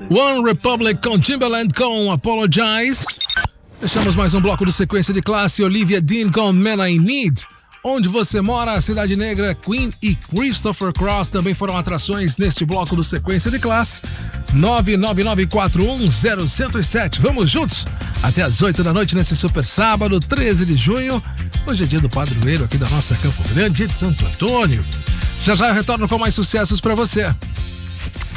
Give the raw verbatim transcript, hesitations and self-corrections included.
One Republic com Timbaland com Apologize. Fechamos mais um bloco do Sequência de Classe. Olivia Dean com Man I Need. Onde Você Mora, Cidade Negra, Queen e Christopher Cross também foram atrações neste bloco do Sequência de Classe. nove nove nove quatro um zero zero zero sete. Vamos juntos até as oito da noite nesse super sábado, treze de junho. Hoje é dia do padroeiro aqui da nossa Campo Grande, de Santo Antônio. Já já eu retorno com mais sucessos para você.